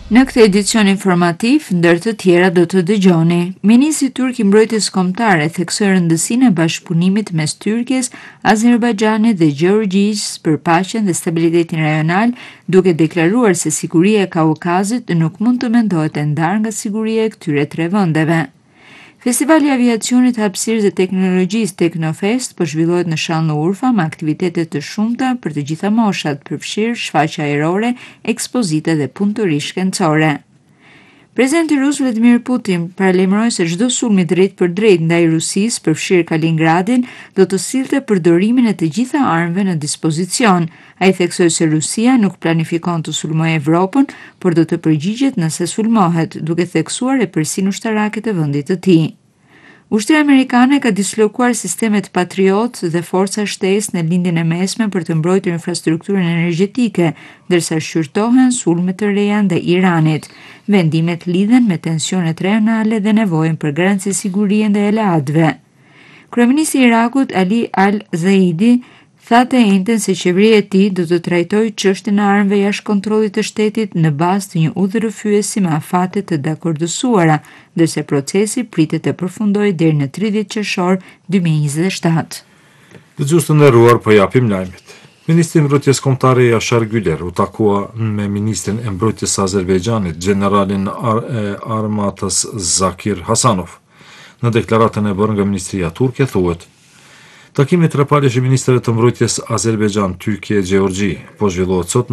Në këtë edicion informativ, ndër të tjera do të dëgjoni. Ministri turk i mbrojtjes kombëtare theksoi rëndësinë e bashkëpunimit mes Turqisë, Azerbajxhanit dhe Gjeorgjisë për paqen dhe stabilitetin rajonal, duke deklaruar se siguria e Kaukazit nuk mund të mendohet e ndarë nga siguria e këtyre tre vendeve. Festivali i aviacionit, hapësirës dhe teknologjisë Teknofest po zhvillohet në Shallë në Urfa me aktivitete të shumta për të gjitha moshat, përfshirë shfaqje ajrore, ekspozite dhe punëtori shkencore. Presidenti rus Vladimir Putin paralajmëroi se çdo sulm i drejt për drejt ndaj Rusisë, përfshirë Kaliningradin, do të sillte përdorimin e të gjitha armëve në dispozicion. Ai theksoi se Rusia nuk planifikon të sulmojë Evropën, por do të përgjigjet nëse sulmohet, duke theksuar epërsinë ushtarake të vendit të tij. Ushtria amerikane ka dislokuar sistemet Patriot dhe forca shtesë në lindjen e mesme për të mbrojtur infrastrukturën energjetike, ndërsa shqyrtohen sulme të reja ndaj Iranit. Vendimet lidhen me tensionet rajonale dhe nevojën për garanci sigurie ndaj aleatëve. Kryeministri i Irakut Ali Al-Zaidi tha të njëjtën se qeveria e tij do të trajtojë çështjen e armëve jashtë kontrollit të shtetit në bazë të një udhërrëfyesi me afate të dakordësuara, ndërsa procesi pritet të përfundojë deri në 30 qershor 2027. Dëgjues të nderuar, po japim lajmet. Ministri i Mbrojtjes Kombëtare Yashar Güler u takua me ministrin e mbrojtjes së Azerbajxhanit, generalin e armatës Zakir Hasanov. Në deklaratën e bërë nga Ministria turke thuhet: Takimi i trepalësh i ministrave të mbrojtjes Azerbajxhan, Turqi e Gjeorgji po zhvillohet sot